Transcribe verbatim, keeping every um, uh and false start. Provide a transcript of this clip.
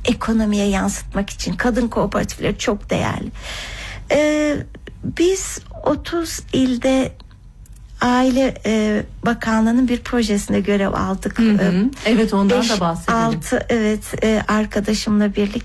ekonomiye yansıtmak için kadın kooperatifleri çok değerli. Ee, biz otuz ilde Aile e, Bakanlığı'nın bir projesinde görev aldık. Hı hı. Evet, ondan Beş, da bahsedelim. altı evet e, arkadaşımla birlikte.